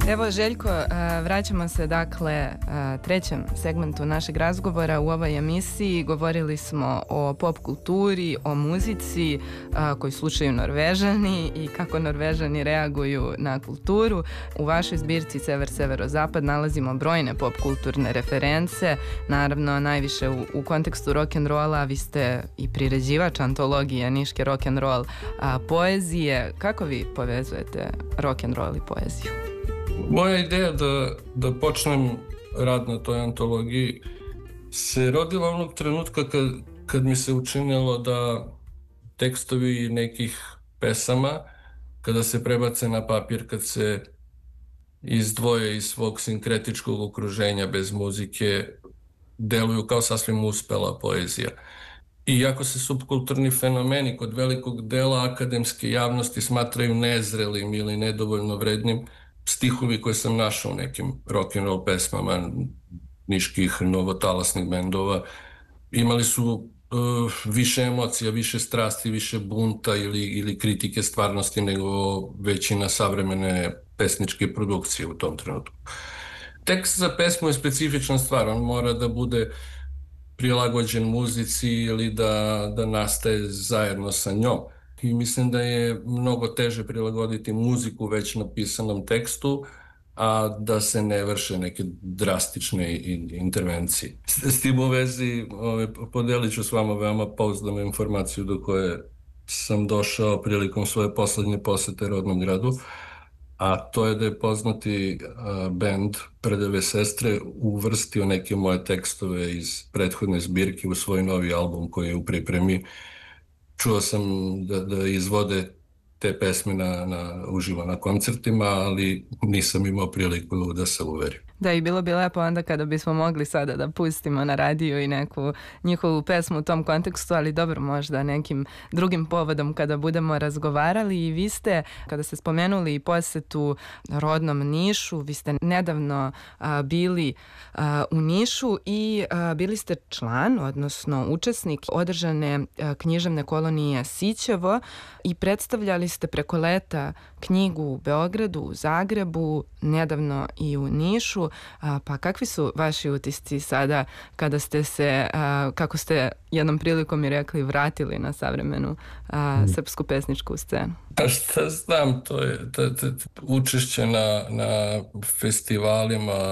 Evo Željko, vraćamo se dakle trećem segmentu našeg razgovora u ovoj emisiji. Govorili smo o pop kulturi, o muzici koju slušaju Norvežani i kako Norvežani reaguju na kulturu. U vašoj zbirci Sever-Severozapad nalazimo brojne pop kulturne reference, naravno najviše u kontekstu rock'n'rolla. Vi ste i priređivač antologije niške rock'n'roll poezije. Kako vi povezujete rock'n'roll i poeziju? Moja ideja da počnem rad na toj antologiji se rodila onog trenutka kad mi se učinilo da tekstovi nekih pesama, kada se prebace na papir, kad se izdvoje iz svog sinkretičkog okruženja bez muzike, deluju kao sasvim uspela poezija. Iako se subkulturni fenomeni kod velikog dela akademske javnosti smatraju nezrelim ili nedovoljno vrednim, stihovi koje sam našao u nekim rock'n'roll pesmama niških novotalasnih bendova imali su više emocija, više strasti, više bunta ili kritike stvarnosti nego većina savremene pesničke produkcije u tom trenutku. Tekst za pesmu je specifična stvar, on mora da bude prilagođen muzici ili da nastaje zajedno sa njom. I mislim da je mnogo teže prilagoditi muziku već napisanom tekstu, a da se ne vrše neke drastične intervencije. S tim u vezi podelit ću s vama veoma pouzdanu informaciju do koje sam došao prilikom svoje poslednje posete rodnom gradu, a to je da je poznati bend Predeve sestre uvrstio neke moje tekstove iz prethodne zbirke u svoj novi album koji je u pripremi. Čuo sam da izvode te pesme uživo na koncertima, ali nisam imao priliku da se uverim. Da, i bilo bi lepo onda kada bismo mogli sada da pustimo na radiju i neku njihovu pesmu u tom kontekstu, ali dobro, možda nekim drugim povodom kada budemo razgovarali. I vi ste, kada ste spomenuli posetu rodnom Nišu, vi ste nedavno bili u Nišu i bili ste član, odnosno učesnik održane književne kolonije Sićevo i predstavljali ste preko leta knjigu u Beogradu, u Zagrebu, nedavno i u Nišu. Pa kakvi su vaši utisci sada kada ste se, kako ste jednom prilikom i rekli, vratili na savremenu srpsku pesničku scenu? A šta znam, to je učešće na festivalima,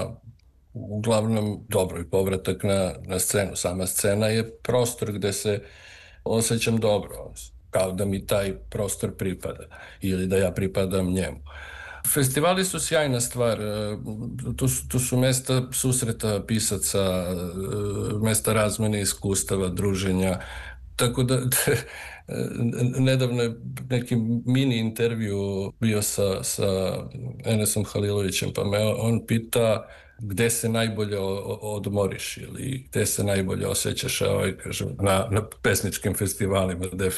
uglavnom dobro i povratak na scenu. Sama scena je prostor gde se osjećam dobro, kao da mi taj prostor pripada ili da ja pripadam njemu. Festivali su sjajna stvar, tu su mesta susreta pisaca, mesta razmene iskustava, druženja, tako da nedavno je neki mini intervju bio sa Enesom Halilovićem, pa me on pita gde se najbolje odmoriš ili gde se najbolje osjećaš, kažem, na pesničkim festivalima,